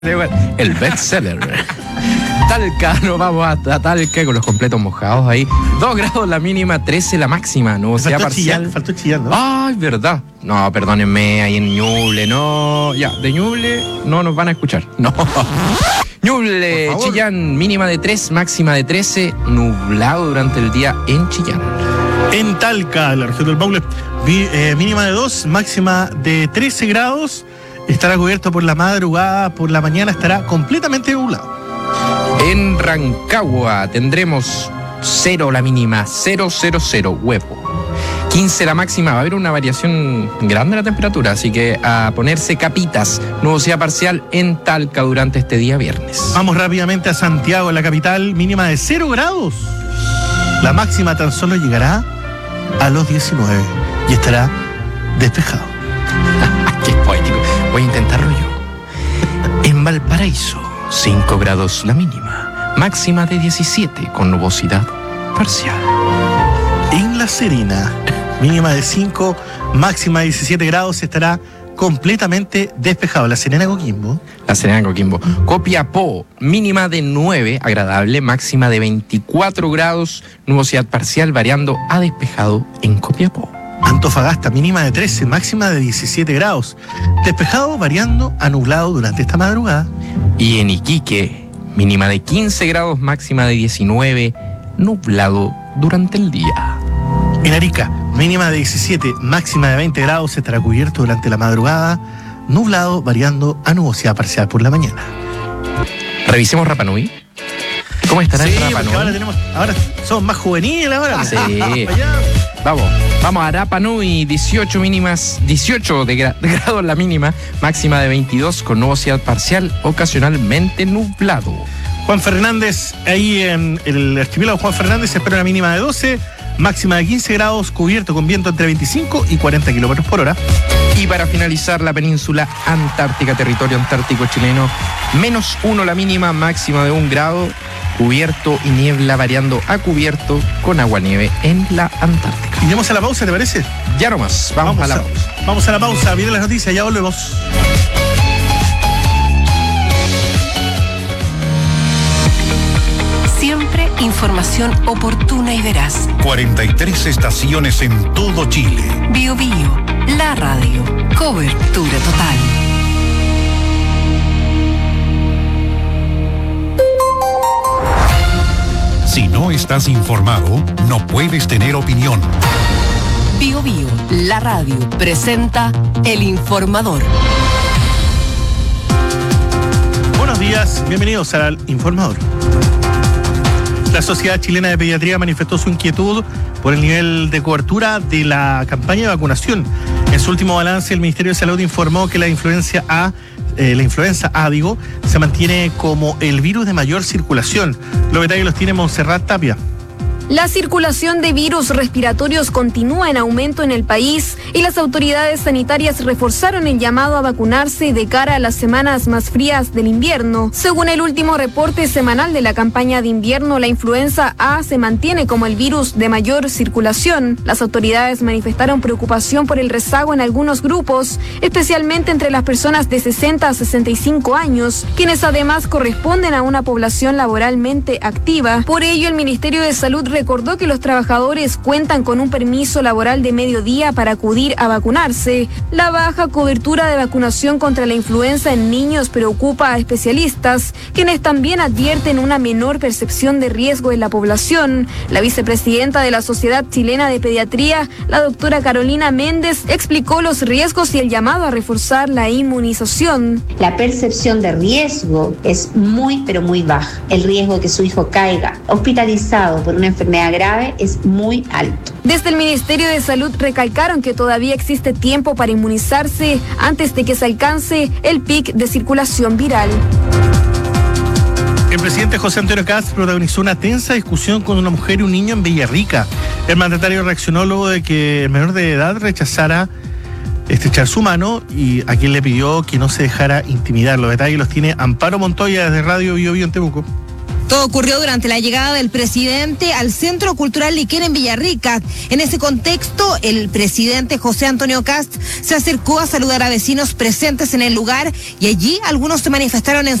El bestseller. Talca, nos vamos a Talca con los completos mojados ahí. 2 grados la mínima, 13 la máxima. Nubosidad parcial. Faltó chillando. Ay, verdad. No, perdónenme, ahí en Ñuble, no. Ya, de Ñuble no nos van a escuchar. No. Ñuble, Chillán, mínima de 3, máxima de 13. Nublado durante el día en Chillán. En Talca, la región del Maule, mínima de 2, máxima de 13 grados. Estará cubierto por la madrugada, por la mañana estará completamente nublado. En Rancagua tendremos 0 la mínima, 0, huevo. 15 la máxima, va a haber una variación grande en la temperatura, así que a ponerse capitas. Nubosidad parcial en Talca durante este día viernes. Vamos rápidamente a Santiago, la capital, mínima de 0 grados. La máxima tan solo llegará a los 19 y estará despejado. Qué poético. Voy a intentarlo yo. En Valparaíso, 5 grados la mínima, máxima de 17 con nubosidad parcial. En La Serena, mínima de 5, máxima de 17 grados, estará completamente despejado. La Serena, Coquimbo. La Serena, Coquimbo. Copiapó, mínima de 9, agradable, máxima de 24 grados, nubosidad parcial variando a despejado en Copiapó. Antofagasta, mínima de 13, máxima de 17 grados. Despejado variando a nublado durante esta madrugada. Y en Iquique, mínima de 15 grados, máxima de 19, nublado durante el día. En Arica, mínima de 17, máxima de 20 grados, estará cubierto durante la madrugada, nublado variando a nubosidad parcial por la mañana. Revisemos Rapa Nui. ¿Cómo estará el Rapa Nui? Ahora somos más juveniles ahora. Sí. Vamos a Rapa Nui, 18 mínimas, 18 grados la mínima, máxima de 22 con nubosidad parcial, ocasionalmente nublado. Juan Fernández, ahí en el archipiélago Juan Fernández se espera una mínima de 12, máxima de 15 grados, cubierto con viento entre 25 y 40 kilómetros por hora. Y para finalizar, la península antártica, territorio antártico chileno, -1 la mínima, máxima de 1 grado, cubierto y niebla variando a cubierto con agua-nieve en la Antártica. Iremos a la pausa, ¿te parece? Ya nomás, vamos a la pausa. Vamos a la pausa, vienen las noticias, ya volvemos. Siempre información oportuna y veraz. 43 estaciones en todo Chile. Bio Bio, la radio. Cobertura total. Si no estás informado, no puedes tener opinión. Bio Bio, la radio, presenta El Informador. Buenos días, bienvenidos al Informador. La Sociedad Chilena de Pediatría manifestó su inquietud por el nivel de cobertura de la campaña de vacunación. En su último balance, el Ministerio de Salud informó que la influenza A, se mantiene como el virus de mayor circulación. Los detalles los tiene Montserrat Tapia. La circulación de virus respiratorios continúa en aumento en el país y las autoridades sanitarias reforzaron el llamado a vacunarse de cara a las semanas más frías del invierno. Según el último reporte semanal de la campaña de invierno, la influenza A se mantiene como el virus de mayor circulación. Las autoridades manifestaron preocupación por el rezago en algunos grupos, especialmente entre las personas de 60 a 65 años, quienes además corresponden a una población laboralmente activa. Por ello, el Ministerio de Salud recordó que los trabajadores cuentan con un permiso laboral de mediodía para acudir a vacunarse. La baja cobertura de vacunación contra la influenza en niños preocupa a especialistas, quienes también advierten una menor percepción de riesgo en la población. La vicepresidenta de la Sociedad Chilena de Pediatría, la doctora Carolina Méndez, explicó los riesgos y el llamado a reforzar la inmunización. La percepción de riesgo es muy, pero muy baja. El riesgo de que su hijo caiga hospitalizado por una enfermedad grave es muy alto. Desde el Ministerio de Salud recalcaron que todavía existe tiempo para inmunizarse antes de que se alcance el pic de circulación viral. El presidente José Antonio Kast protagonizó una tensa discusión con una mujer y un niño en Villarrica. El mandatario reaccionó luego de que el menor de edad rechazara estrechar su mano y a quien le pidió que no se dejara intimidar. Los detalles los tiene Amparo Montoya desde Radio Bio Bio en Temuco. Todo ocurrió durante la llegada del presidente al Centro Cultural Liquén en Villarrica. En ese contexto, el presidente José Antonio Kast se acercó a saludar a vecinos presentes en el lugar y allí algunos se manifestaron en